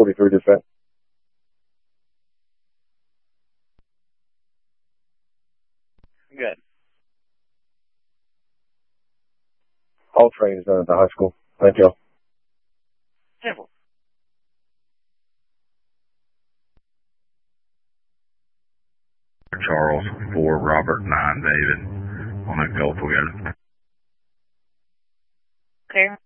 43 dispatch. Good. All training is done at the high school. Thank you. Simple. Charles, 4 Robert, 9 David. On that Gulf we got it. Clear.